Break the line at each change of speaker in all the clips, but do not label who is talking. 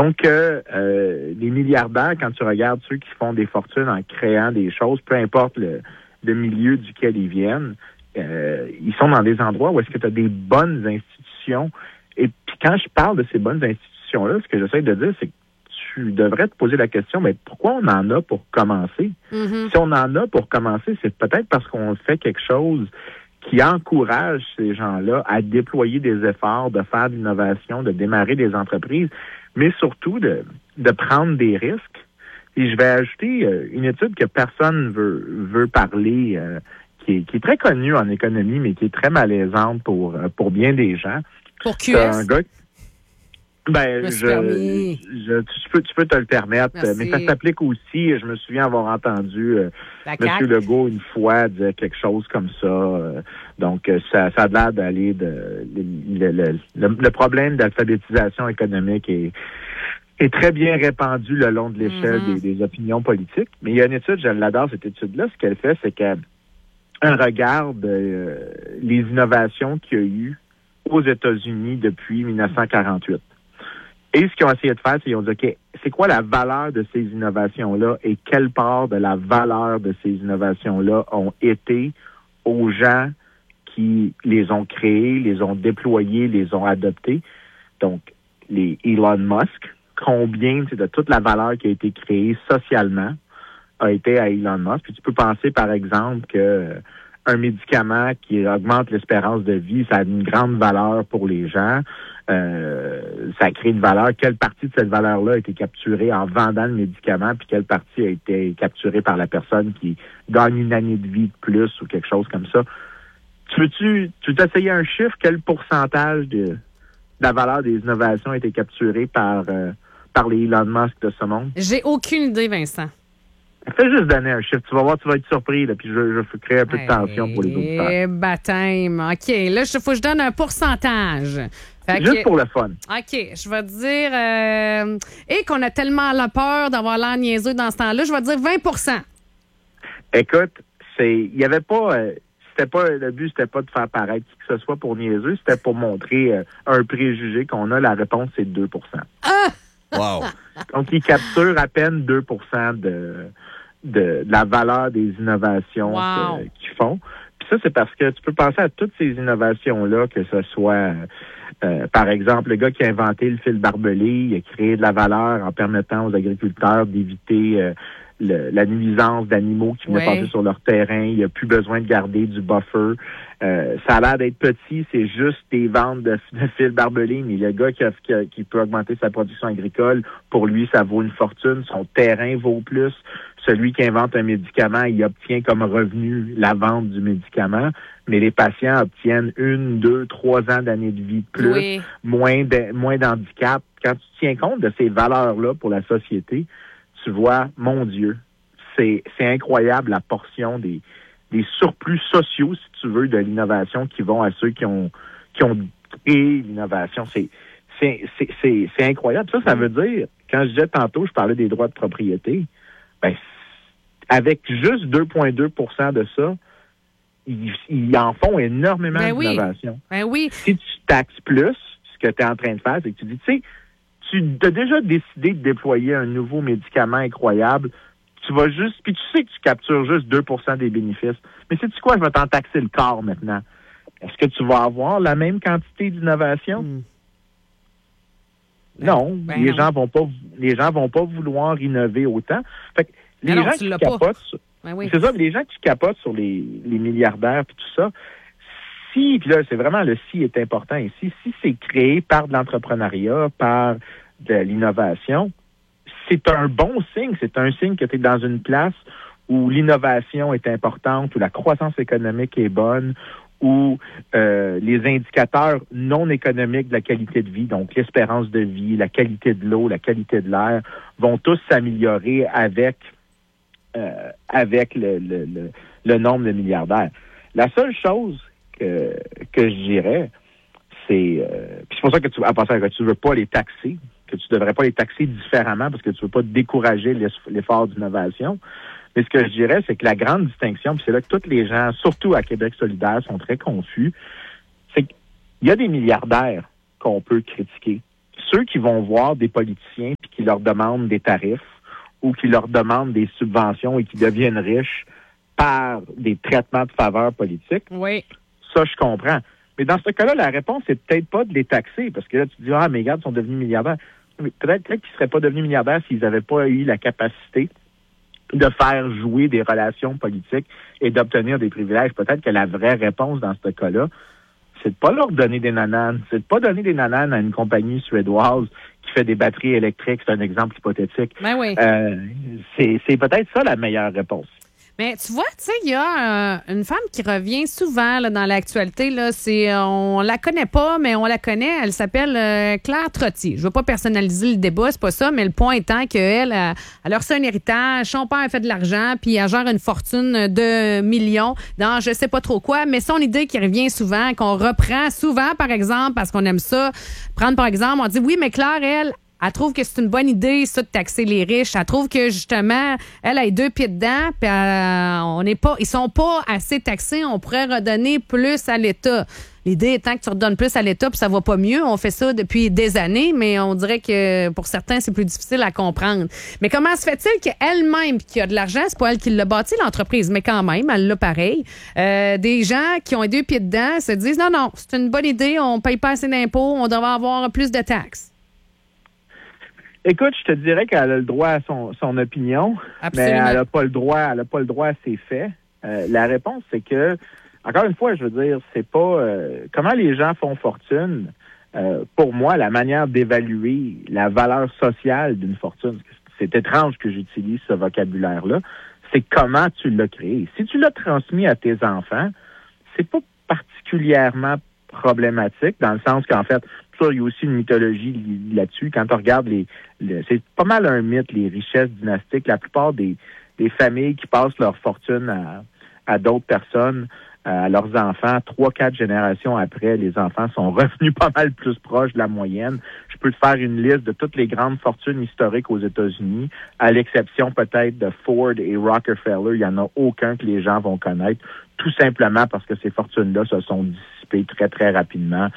Donc, les milliardaires, quand tu regardes ceux qui font des fortunes en créant des choses, peu importe le milieu duquel ils viennent, ils sont dans des endroits où est-ce que tu as des bonnes institutions. Et puis quand je parle de ces bonnes institutions-là, ce que j'essaie de dire, c'est que tu devrais te poser la question, mais pourquoi on en a pour commencer?
Mm-hmm.
Si on en a pour commencer, c'est peut-être parce qu'on fait quelque chose qui encourage ces gens-là à déployer des efforts, de faire de l'innovation, de démarrer des entreprises, mais surtout de prendre des risques. Et je vais ajouter une étude que personne veut parler, qui est très connue en économie, mais qui est très malaisante pour bien des gens.
Pour QS?
C'est un gars... tu peux te le permettre.
Merci.
Mais ça s'applique aussi. Je me souviens avoir entendu M. Legault une fois dire quelque chose comme ça. Donc, ça a l'air d'aller le problème d'alphabétisation économique est très bien répandu le long de l'échelle des opinions politiques. Mais il y a une étude, je l'adore cette étude-là. Ce qu'elle fait, c'est qu'elle regarde les innovations qu'il y a eu aux États-Unis depuis 1948. Et ce qu'ils ont essayé de faire, c'est qu'ils ont dit, OK, c'est quoi la valeur de ces innovations-là et quelle part de la valeur de ces innovations-là ont été aux gens qui les ont créées, les ont déployées, les ont adoptées. Donc, les Elon Musk, combien de toute la valeur qui a été créée socialement a été à Elon Musk. Puis tu peux penser, par exemple, que un médicament qui augmente l'espérance de vie, ça a une grande valeur pour les gens. Ça crée une valeur. Quelle partie de cette valeur-là a été capturée en vendant le médicament, puis quelle partie a été capturée par la personne qui gagne une année de vie de plus ou quelque chose comme ça? Tu veux essayer un chiffre? Quel pourcentage de la valeur des innovations a été capturée par les Elon Musk de ce monde?
J'ai aucune idée, Vincent.
Fais juste donner un chiffre. Tu vas voir, tu vas être surpris. Là, puis je créer un peu de tension pour les auditeurs.
Baptême. OK. Là, il faut que je donne un pourcentage.
Juste pour le fun.
OK. Je vais te dire... et qu'on a tellement la peur d'avoir l'air niaiseux dans ce temps-là, je vais te dire 20 %.
Écoute, il y avait pas... le but, c'était pas de faire paraître qui que ce soit pour niaiseux. C'était pour montrer un préjugé qu'on a. La réponse, c'est 2 %.
Ah!
Wow!
Donc, ils capturent à peine 2 % de la valeur des innovations qu'ils font. Puis ça, c'est parce que tu peux penser à toutes ces innovations-là, que ce soit, par exemple, le gars qui a inventé le fil barbelé, il a créé de la valeur en permettant aux agriculteurs d'éviter la nuisance d'animaux qui venaient passer sur leur terrain. Il n'y a plus besoin de garder du buffer. Ça a l'air d'être petit, c'est juste des ventes de fil barbelé, mais le gars qui peut augmenter sa production agricole, pour lui, ça vaut une fortune. Son terrain vaut plus. Celui qui invente un médicament, il obtient comme revenu la vente du médicament, mais les patients obtiennent 1, 2, 3 ans d'années de vie de plus, moins d'handicap. Quand tu tiens compte de ces valeurs-là pour la société, tu vois, mon Dieu, c'est incroyable la portion des surplus sociaux, si tu veux, de l'innovation qui vont à ceux qui ont créé l'innovation. C'est incroyable. Ça veut dire, quand je disais tantôt, je parlais des droits de propriété, ben, avec juste 2,2 % de ça, ils en font énormément d'innovation.
Ben oui.
Si tu taxes plus, ce que tu es en train de faire, c'est que tu dis, tu sais, tu as déjà décidé de déployer un nouveau médicament incroyable, tu vas juste, puis tu sais que tu captures juste 2 % des bénéfices. Mais sais-tu quoi, je vais t'en taxer le quart maintenant. Est-ce que tu vas avoir la même quantité d'innovation? Non, les gens vont pas vouloir innover autant. Fait que les gens qui capotent sur, c'est ça, les gens qui capotent sur les milliardaires puis tout ça, puis là, c'est vraiment le si est important ici. Si c'est créé par de l'entrepreneuriat, par de l'innovation, c'est un bon signe. C'est un signe que tu es dans une place où l'innovation est importante, où la croissance économique est bonne, où les indicateurs non économiques de la qualité de vie, donc l'espérance de vie, la qualité de l'eau, la qualité de l'air, vont tous s'améliorer avec le nombre de milliardaires. La seule chose que je dirais, c'est... puis c'est pour ça que tu veux pas les taxer, que tu devrais pas les taxer différemment parce que tu veux pas décourager l'effort d'innovation. Mais ce que je dirais, c'est que la grande distinction, puis c'est là que tous les gens, surtout à Québec solidaire, sont très confus, c'est qu'il y a des milliardaires qu'on peut critiquer. Ceux qui vont voir des politiciens leur demandent des tarifs ou qui leur demandent des subventions et qui deviennent riches par des traitements de faveur politiques.
Oui.
Ça, je comprends. Mais dans ce cas-là, la réponse, c'est peut-être pas de les taxer, parce que là, tu te dis, ah, mais regarde, ils sont devenus milliardaires. Mais peut-être qu'ils ne seraient pas devenus milliardaires s'ils n'avaient pas eu la capacité de faire jouer des relations politiques et d'obtenir des privilèges. Peut-être que la vraie réponse dans ce cas-là, c'est de pas leur donner des nananes. C'est de pas donner des nananes à une compagnie suédoise qui fait des batteries électriques. C'est un exemple hypothétique.
Ben oui.
C'est peut-être ça la meilleure réponse.
Mais tu vois, tu sais, il y a une femme qui revient souvent là, dans l'actualité. Là, on la connaît pas, mais on la connaît. Elle s'appelle Claire Trottier. Je veux pas personnaliser le débat, c'est pas ça, mais le point étant qu'elle a reçu un héritage, son père a fait de l'argent, puis elle gère une fortune de millions dans je sais pas trop quoi. Mais son idée qui revient souvent, qu'on reprend souvent, par exemple, parce qu'on aime ça, prendre par exemple, on dit oui, mais Claire, elle trouve que c'est une bonne idée, ça, de taxer les riches. Elle trouve que, justement, elle a 2 pieds dedans, puis ils sont pas assez taxés. On pourrait redonner plus à l'État. L'idée étant que tu redonnes plus à l'État, puis ça va pas mieux. On fait ça depuis des années, mais on dirait que, pour certains, c'est plus difficile à comprendre. Mais comment se fait-il qu'elle-même, qui a de l'argent, c'est pas elle qui l'a bâti, l'entreprise, mais quand même, elle l'a pareil. Des gens qui ont 2 pieds dedans se disent, non, c'est une bonne idée, on paye pas assez d'impôts, on devrait avoir plus de taxes.
Écoute, je te dirais qu'elle a le droit à son opinion,
Absolument.
mais elle n'a pas le droit à ses faits. La réponse, c'est que, encore une fois, je veux dire, c'est pas comment les gens font fortune. Pour moi, la manière d'évaluer la valeur sociale d'une fortune, c'est étrange que j'utilise ce vocabulaire-là, c'est comment tu l'as créé. Si tu l'as transmis à tes enfants, c'est pas particulièrement problématique, dans le sens qu'en fait, il y a aussi une mythologie là-dessus. Quand on regarde c'est pas mal un mythe, les richesses dynastiques. La plupart des familles qui passent leur fortune à d'autres personnes, à leurs enfants, 3-4 générations après, les enfants sont revenus pas mal plus proches de la moyenne. Je peux te faire une liste de toutes les grandes fortunes historiques aux États-Unis, à l'exception peut-être de Ford et Rockefeller. Il n'y en a aucun que les gens vont connaître, tout simplement parce que ces fortunes-là se sont dissipées très, très rapidement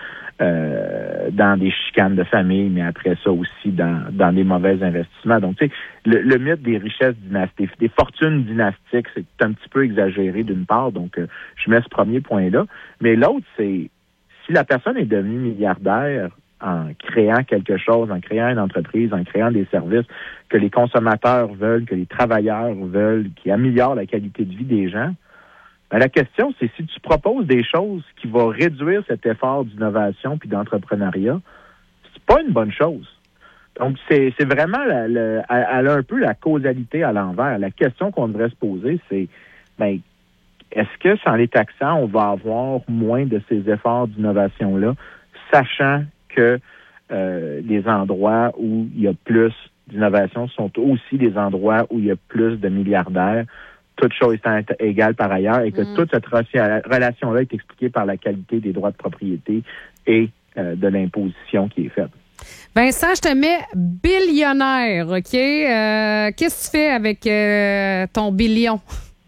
dans des chicanes de famille, mais après ça aussi dans des mauvais investissements. Donc, tu sais, le mythe des richesses dynastiques, des fortunes dynastiques, c'est un petit peu exagéré d'une part, donc je mets ce premier point-là. Mais l'autre, c'est si la personne est devenue milliardaire en créant quelque chose, en créant une entreprise, en créant des services que les consommateurs veulent, que les travailleurs veulent, qui améliorent la qualité de vie des gens, ben, la question, c'est si tu proposes des choses qui vont réduire cet effort d'innovation puis d'entrepreneuriat, c'est pas une bonne chose. Donc, c'est vraiment, elle a un peu la causalité à l'envers. La question qu'on devrait se poser, c'est, ben, est-ce que, sans les taxant, on va avoir moins de ces efforts d'innovation-là, sachant que les endroits où il y a plus d'innovation sont aussi des endroits où il y a plus de milliardaires, toute chose étant égale par ailleurs, et que toute cette relation-là est expliquée par la qualité des droits de propriété et de l'imposition qui est faite.
Vincent, je te mets billionnaire, OK? Qu'est-ce que tu fais avec ton billion?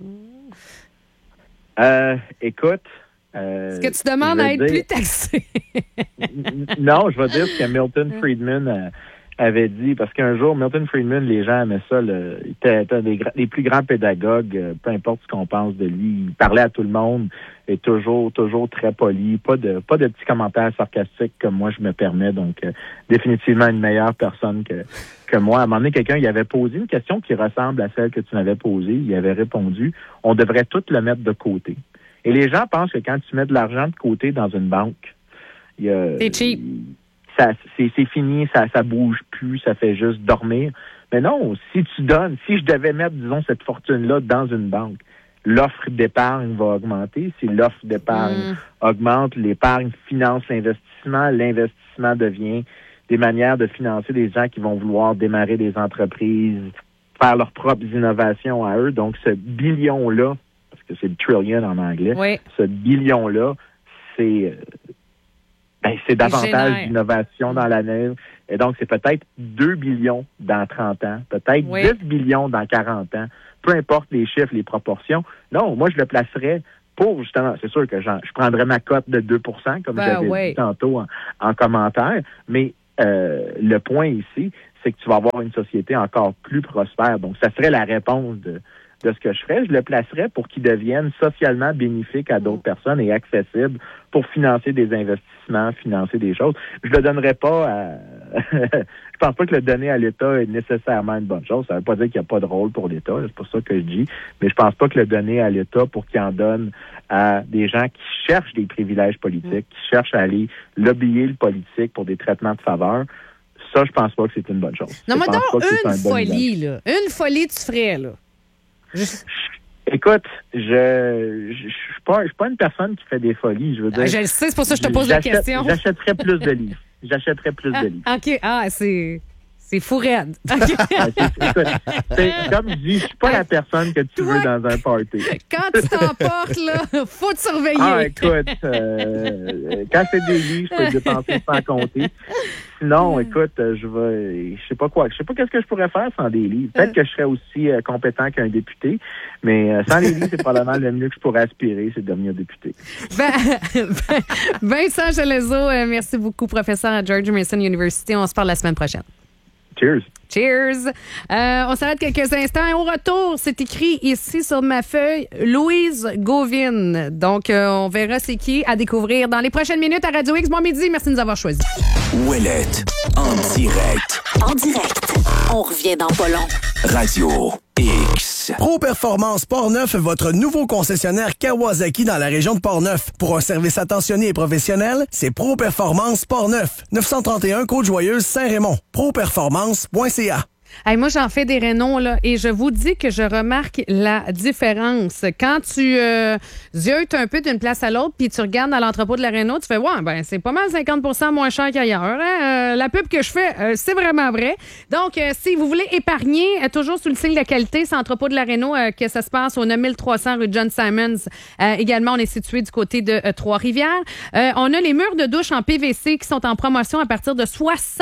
Écoute...
Est-ce que tu demandes à être plus taxé?
Non, je vais dire ce que Milton Friedman avait dit, parce qu'un jour, Milton Friedman, les gens aimaient ça, il était des plus grands pédagogues, peu importe ce qu'on pense de lui, il parlait à tout le monde, et toujours très poli, pas de petits commentaires sarcastiques comme moi je me permets, donc définitivement une meilleure personne que moi. À un moment donné, quelqu'un il avait posé une question qui ressemble à celle que tu m'avais posée, il avait répondu, on devrait tout le mettre de côté. Et les gens pensent que quand tu mets de l'argent de côté dans une banque,
c'est cheap.
C'est fini, ça bouge plus, ça fait juste dormir. Mais non, si je devais mettre, disons, cette fortune-là dans une banque, l'offre d'épargne va augmenter. Si l'offre d'épargne augmente, l'épargne finance l'investissement. L'investissement devient des manières de financer des gens qui vont vouloir démarrer des entreprises, faire leurs propres innovations à eux. Donc, ce billion-là, parce que c'est le trillion en anglais, oui. Ce billion-là, c'est davantage d'innovation dans l'année. Et donc, c'est peut-être 2 billions dans 30 ans, peut-être 10 billions dans 40 ans. Peu importe les chiffres, les proportions. Non, moi, je le placerais pour, justement, c'est sûr que je prendrais ma cote de 2%, comme j'avais dit tantôt en commentaire. Mais le point ici, c'est que tu vas avoir une société encore plus prospère. Donc, ça serait la réponse de ce que je ferais. Je le placerais pour qu'il devienne socialement bénéfique à d'autres personnes et accessible pour financer des investissements, financer des choses. Je le donnerais pas à... Je pense pas que le donner à l'État est nécessairement une bonne chose. Ça veut pas dire qu'il n'y a pas de rôle pour l'État, c'est pour ça que je dis. Mais je pense pas que le donner à l'État pour qu'il en donne à des gens qui cherchent des privilèges politiques, qui cherchent à aller lobbyer le politique pour des traitements de faveur, ça, je pense pas que c'est une bonne chose.
Non, mais donc, une folie, là. Une folie, tu ferais, là.
Écoute, je suis pas une personne qui fait des folies, je veux dire.
Je le sais, c'est pour ça que je te pose la question.
J'achèterais plus de livres.
OK. Ah, c'est fou raide.
C'est comme je dis, je suis pas la personne que tu veux dans un party.
Quand tu t'emportes, là, faut te surveiller.
Ah, écoute, quand c'est des livres, je peux dépenser sans compter. Sinon, écoute, je sais pas qu'est-ce que je pourrais faire sans des livres. Peut-être que je serais aussi compétent qu'un député, mais sans les livres, c'est probablement le mieux que je pourrais aspirer, c'est de devenir député.
Vincent Gelezo, merci beaucoup, professeur à George Mason University. On se parle la semaine prochaine. Cheers. On s'arrête quelques instants. Au retour, c'est écrit ici sur ma feuille, Louise Gauvin. Donc, on verra c'est qui à découvrir dans les prochaines minutes à Radio X. Bon midi, merci de nous avoir choisis.
Ouellette, en direct.
En direct. On revient dans pas long.
Radio X.
Pro Performance Portneuf, votre nouveau concessionnaire Kawasaki dans la région de Portneuf. Pour un service attentionné et professionnel, c'est Pro Performance Portneuf. 931 Côte-Joyeuse, Saint-Raymond. Properformance.ca.
Hey, moi, j'en fais des rénaux, là, et je vous dis que je remarque la différence. Quand tu ziotes un peu d'une place à l'autre, puis tu regardes dans l'entrepôt de la Renault, tu fais, ouais, ben c'est pas mal 50% moins cher qu'ailleurs. Hein? La pub que je fais, c'est vraiment vrai. Donc, si vous voulez épargner, toujours sous le signe de la qualité, c'est l'entrepôt de la Renault que ça se passe au 9300 rue John Simons. Également, on est situé du côté de Trois-Rivières. On a les murs de douche en PVC qui sont en promotion à partir de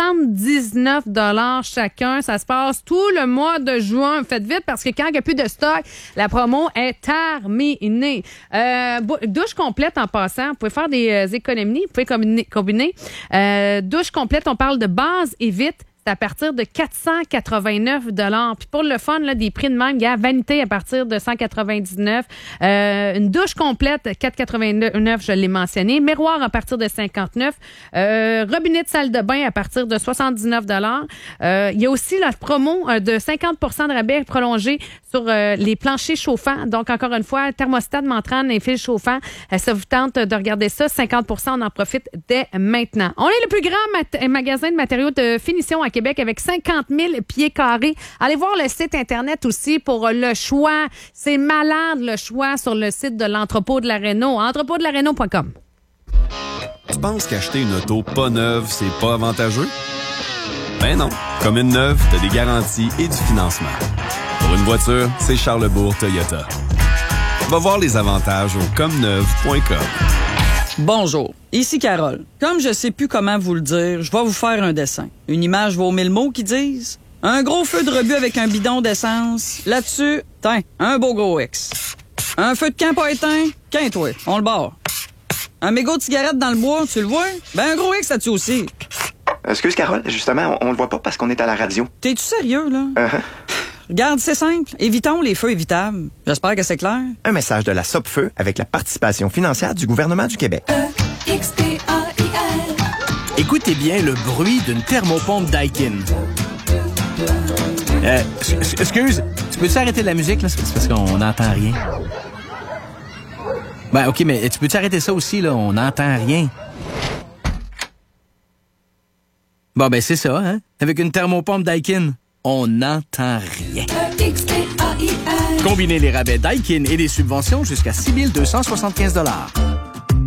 79 $ chacun. Ça se passe tout le mois de juin. Faites vite parce que quand il n'y a plus de stock, la promo est terminée. Douche complète en passant. Vous pouvez faire des économies. Vous pouvez combiner. Douche complète, on parle de base et vite. C'est à partir de 489 $. Puis pour le fun, là, des prix de même, il y a vanité à partir de 199 $. Une douche complète, 489 $, je l'ai mentionné. Miroir à partir de 59 $. Robinet de salle de bain à partir de 79 $. Il y a aussi la promo de 50% de rabais prolongé sur les planchers chauffants. Donc, encore une fois, thermostat, Mantran et fil chauffant. Ça vous tente de regarder ça. 50%, on en profite dès maintenant. On est le plus grand magasin de matériaux de finition à Québec avec 50 000 pieds carrés. Allez voir le site Internet aussi pour le choix. C'est malade le choix sur le site de l'entrepôt de la Renault. entrepôtdelarenault.com.
Tu penses qu'acheter une auto pas neuve, c'est pas avantageux? Ben non. Comme une neuve, t'as des garanties et du financement. Pour une voiture, c'est Charlebourg Toyota. Va voir les avantages au comneuve.com.
Bonjour, ici Carole. Comme je sais plus comment vous le dire, je vais vous faire un dessin. Une image vaut 1000 mots qui disent un gros feu de rebut avec un bidon d'essence. Là-dessus, tiens, un beau gros X. Un feu de camp pas éteint, qu'un-toi, on le barre. Un mégot de cigarette dans le bois, tu le vois? Ben un gros X là-dessus aussi.
Excuse Carole, justement, on le voit pas parce qu'on est à la radio.
T'es-tu sérieux, là? Regarde, c'est simple. Évitons les feux évitables. J'espère que c'est clair.
Un message de la Sopfeu avec la participation financière du gouvernement du Québec.
Écoutez bien le bruit d'une thermopompe Daikin. Excuse, tu peux-tu arrêter la musique, là? C'est parce qu'on n'entend rien. Ben, OK, mais tu peux-tu arrêter ça aussi, là? On n'entend rien. Bon, ben, c'est ça, hein? Avec une thermopompe Daikin, on n'entend rien. Combinez les rabais Daikin et les subventions jusqu'à 6 275 $.